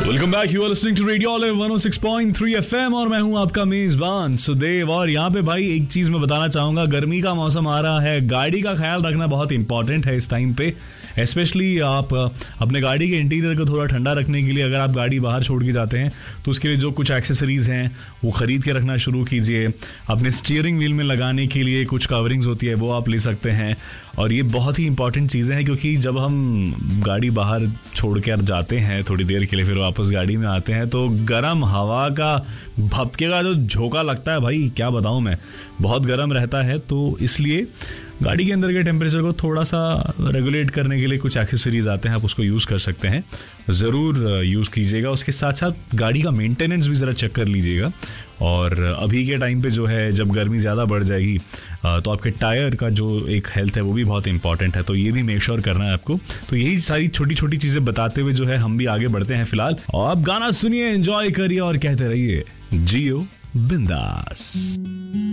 Welcome back, you are listening to radio olive 106.3 FM और मैं हूं आपका मेजबान सुदेव। और यहाँ पे भाई एक चीज मैं बताना चाहूंगा, गर्मी का मौसम आ रहा है, गाड़ी का ख्याल रखना बहुत इंपॉर्टेंट है इस टाइम पे। स्पेशली आप अपने गाड़ी के इंटीरियर को थोड़ा ठंडा रखने के लिए अगर आप गाड़ी बाहर छोड़ के जाते हैं तो उसके लिए जो कुछ एक्सेसरीज हैं वो खरीद के रखना शुरू कीजिए। अपने स्टीयरिंग व्हील में लगाने के लिए कुछ कवरिंग्स होती है वो आप ले सकते हैं। और ये बहुत ही इंपॉर्टेंट चीज़ें हैं क्योंकि जब हम गाड़ी बाहर छोड़ कर जाते हैं थोड़ी देर के लिए, फिर वापस गाड़ी में आते हैं तो गर्म हवा का भपके का जो झोंका लगता है भाई, क्या बताऊं मैं, बहुत गर्म रहता है। तो इसलिए गाड़ी के अंदर के टेम्परेचर को थोड़ा सा रेगुलेट करने के लिए कुछ एक्सेसरीज आते हैं, आप उसको यूज़ कर सकते हैं, ज़रूर यूज़ कीजिएगा। उसके साथ साथ गाड़ी का मेंटेनेंस भी ज़रा चेक कर लीजिएगा। और अभी के टाइम पे जो है, जब गर्मी ज़्यादा बढ़ जाएगी तो आपके टायर का जो एक हेल्थ है वो भी बहुत इंपॉर्टेंट है, तो ये भी मेक श्योर करना है आपको। तो यही सारी छोटी छोटी चीज़ें बताते हुए जो है हम भी आगे बढ़ते हैं फिलहाल। और आप गाना सुनिए, एंजॉय करिए और कहते रहिए जियो बिंदास।